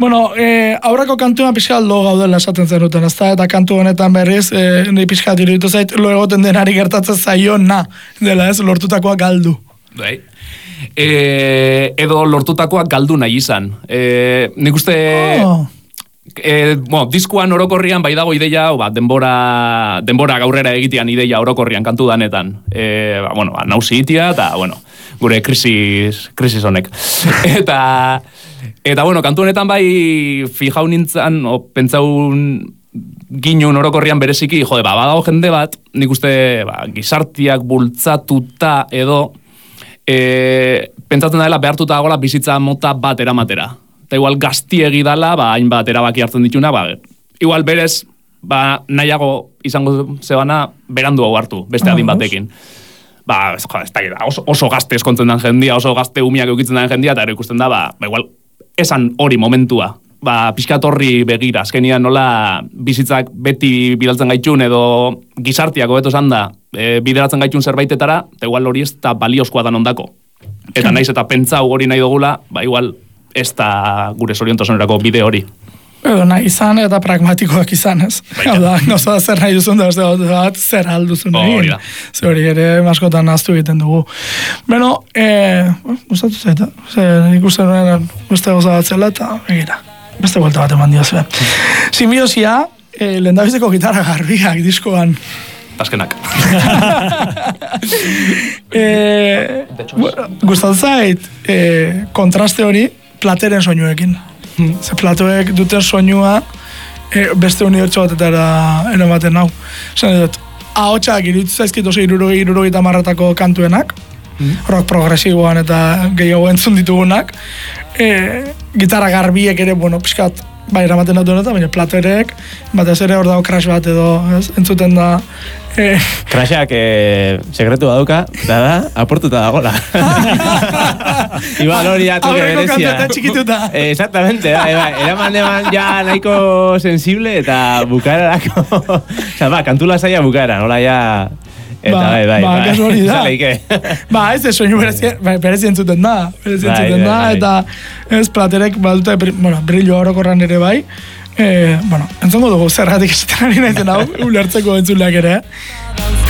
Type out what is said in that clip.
Bueno, aurreko kantuan pixka lo gaudela esaten zenuten, ezta? Eta kantu honetan berriz, ni pixka iruditu zait, lo egoten denari gertatzen zaiona, dela ez, lortutakoa galdu. Bai. Edo lortutakoak galdu nahi izan. Nik uste... diskuan orokorrian bai dago ideia, denbora gaurrera egitean ideia orokorrian kantu danetan. Nausi itia, eta, gure krisis honek. Eta, kantu honetan bai fijau nintzen, pentsaun ginun orokorrian bereziki, badago jende bat, nik uste gizartiak bultzatuta edo, pentsatzen dela behartuta dagoela bizitza mota bat eramatera. Eta igual gaztiegi dala, hainbat erabaki hartzen dituna, igual berez, nahiago izango zebana berandu hau hartu, beste adin batekin. Oso gazte eskontzen den jendia, oso gazte umiak eukitzen den jendia, eta ero ikusten da, igual, esan hori momentua. Pixkat horri begira, azkenian nola bizitzak beti bidaltzen gaitxun, edo gizartiak hobeto esan da, bideratzen gaitxun zerbaitetara, eta igual hori ez da baliozkoa dan ondako. Eta naiz eta pentsau hori nahi dugula, igual, ez da gure zoriontosonerako bide hori. Edo nahi izan eta pragmatikoak izan, ez? Hau da, noza zer nahi duzun da, zer alduzun egin. Zer hori ere maskotan naztu egiten dugu. Beno, gustatu zaita. Ikusten nuen beste goza bat zela eta egira. Beste vuelta bat eman diozue. Simbiosia, lehendabizeko gitarra garbiak diskoan. Azkenak. Gustatu zait, kontraste hori plateren soinuekin. Ze platoek duten soinua beste unibertso batetara eramaten hau. Zene dut, ahotsak iruditu zaizkit oso 60 kantuenak, rock progresiboan eta gehiago entzun ditugunak, gitarra garbiek ere, pixkat, eramaten dut honetan, baina platoerek, batez ere hor dago crash bat edo, entzuten da. Crashak sekretu badauka, da, aportuta dagoela. Igual hori atoke berezia. Aurreko kantuetan txikituta. Exactamente, eraman ja nahiko sensible eta bukaerarako. Kantula zaila bukaera, nola ja... Eta bai. Kasualidad. Ez soinu berezi entzuten da. Eta ez platerek badute, brillo orokorran ere bai. Entzongo dugu zergatik esaten ari naizen hau, ulertzeko entzuleak ere.